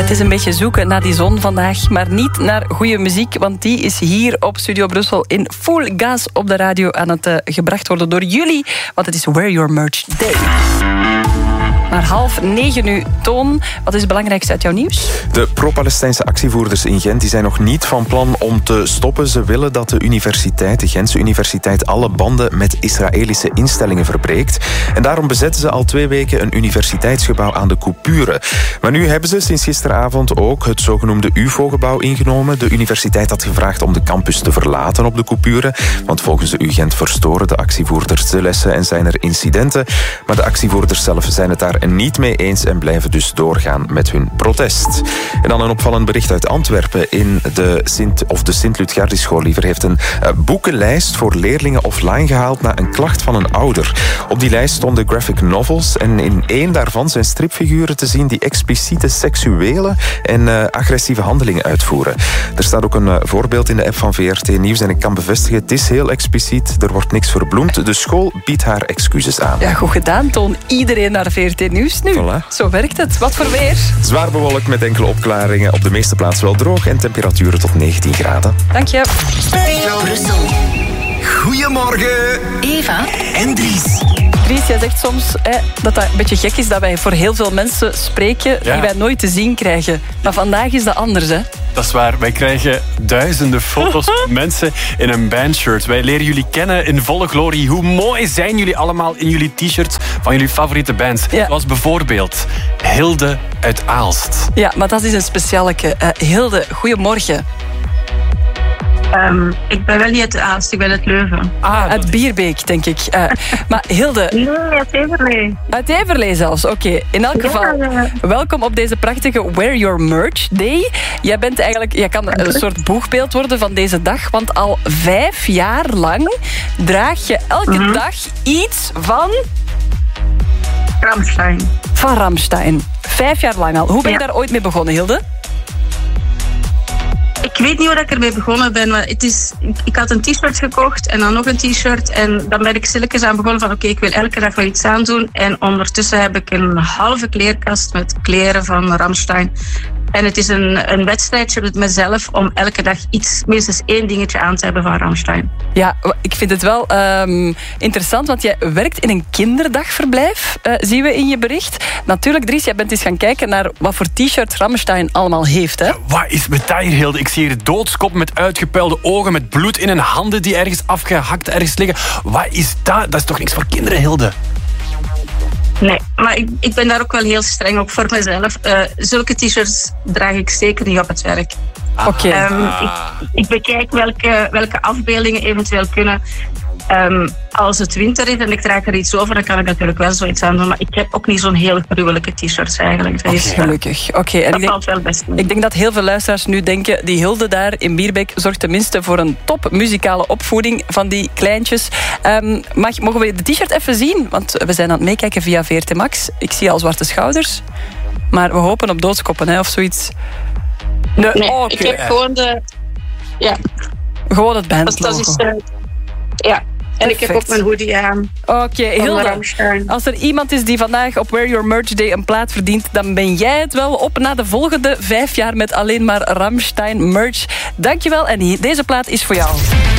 Het is een beetje zoeken naar die zon vandaag, maar niet naar goede muziek, want die is hier op Studio Brussel in full gas op de radio aan het gebracht worden door jullie, want het is Wear Your Merch Day. Maar 8:30 nu, Toon. Wat is het belangrijkste uit jouw nieuws? De pro-Palestijnse actievoerders in Gent die zijn nog niet van plan om te stoppen. Ze willen dat de Gentse Universiteit, alle banden met Israëlische instellingen verbreekt. En daarom bezetten ze al 2 weken een universiteitsgebouw aan de Coupure. Maar nu hebben ze sinds gisteravond ook het zogenoemde UFO-gebouw ingenomen. De universiteit had gevraagd om de campus te verlaten op de Coupure. Want volgens de UGent verstoren de actievoerders de lessen en zijn er incidenten. Maar de actievoerders zelf zijn het daar niet mee eens en blijven dus doorgaan met hun protest. En dan een opvallend bericht uit Antwerpen. In de Sint-Ludgardischool heeft een boekenlijst voor leerlingen offline gehaald na een klacht van een ouder. Op die lijst stonden graphic novels en in 1 daarvan zijn stripfiguren te zien die expliciete seksuele en agressieve handelingen uitvoeren. Er staat ook een voorbeeld in de app van VRT Nieuws en ik kan bevestigen, het is heel expliciet, er wordt niks verbloemd. De school biedt haar excuses aan. Ja, goed gedaan, Toon. Iedereen naar VRT Nieuws nu. Voilà. Zo werkt het. Wat voor weer? Zwaar bewolkt met enkele opklaringen. Op de meeste plaatsen wel droog en temperaturen tot 19 graden. Dank je. Studio Brussel. Goedemorgen. Eva En Dries. Dries, jij zegt soms dat een beetje gek is dat wij voor heel veel mensen spreken die wij nooit te zien krijgen. Maar vandaag is dat anders, hè? Dat is waar. Wij krijgen duizenden foto's van mensen in een bandshirt. Wij leren jullie kennen in volle glorie. Hoe mooi zijn jullie allemaal in jullie t-shirts van jullie favoriete bands. Ja. Zoals bijvoorbeeld Hilde uit Aalst. Ja, maar dat is een specialeke. Hilde, goedemorgen. Ik ben wel niet uit Aalst, ik ben uit Leuven. Uit Bierbeek, denk ik. Maar Hilde... Nee, uit Everlee. Uit Everlee zelfs, oké. In elk geval, welkom op deze prachtige Wear Your Merch Day. Jij kan een soort boegbeeld worden van deze dag, want al 5 jaar lang draag je elke dag iets van... Rammstein. Van Rammstein. 5 jaar lang al. Hoe ben je daar ooit mee begonnen, Hilde? Ik weet niet hoe ik ermee begonnen ben, maar ik had een t-shirt gekocht en dan nog een t-shirt. En dan ben ik stilletjes aan begonnen van ik wil elke dag wel iets aandoen. En ondertussen heb ik een halve kleerkast met kleren van Rammstein. En het is een wedstrijdje met mezelf om elke dag minstens 1 dingetje aan te hebben van Rammstein. Ja, ik vind het wel interessant, want jij werkt in een kinderdagverblijf, zien we in je bericht. Natuurlijk, Dries, jij bent eens gaan kijken naar wat voor t-shirt Rammstein allemaal heeft, hè? Wat is met dat hier, Hilde? Ik zie hier doodskop met uitgepuilde ogen, met bloed in hun handen die ergens afgehakt ergens liggen. Wat is dat? Dat is toch niks voor kinderen, Hilde? Nee, maar ik ben daar ook wel heel streng op voor mezelf. Zulke t-shirts draag ik zeker niet op het werk. Oké. Ik bekijk welke afbeeldingen eventueel kunnen. Als het winter is en ik draag er iets over, dan kan ik natuurlijk wel zoiets aan doen. Maar ik heb ook niet zo'n heel gruwelijke t-shirts eigenlijk. Gelukkig. Oké. En dat valt wel best mee. Ik denk dat heel veel luisteraars nu denken, die Hilde daar in Bierbeek zorgt tenminste voor een top muzikale opvoeding van die kleintjes. Mogen we de t-shirt even zien? Want we zijn aan het meekijken via VRT Max. Ik zie al zwarte schouders. Maar we hopen op doodskoppen, hè, of zoiets. Nee, ik heb gewoon de... Ja. Gewoon het bandlogo. Ja. En ik heb ook mijn hoodie aan. Oké, Hilde. Als er iemand is die vandaag op Wear Your Merch Day een plaat verdient, dan ben jij het wel. Op naar de volgende 5 jaar met alleen maar Rammstein merch. Dankjewel en deze plaat is voor jou.